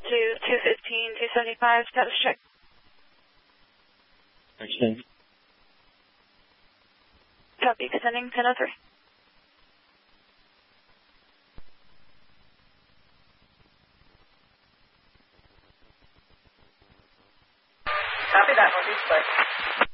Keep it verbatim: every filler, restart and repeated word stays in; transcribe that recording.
to two fifteen, two seventy-five, status check. Extend. Copy, extending ten oh three. Copy that, Northeast Flight.